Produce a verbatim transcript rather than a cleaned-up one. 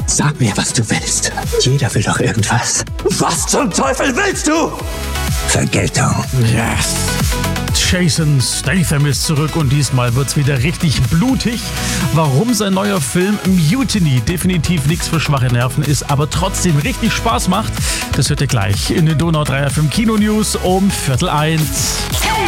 Sag mir, was du willst. Jeder will doch irgendwas. Was zum Teufel willst du? Vergeltung. Yes. Jason Statham ist zurück und diesmal wird's wieder richtig blutig. Warum sein neuer Film Mutiny definitiv nichts für schwache Nerven ist, aber trotzdem richtig Spaß macht, das hört ihr gleich in den Donau drei F M Kino News um Viertel eins.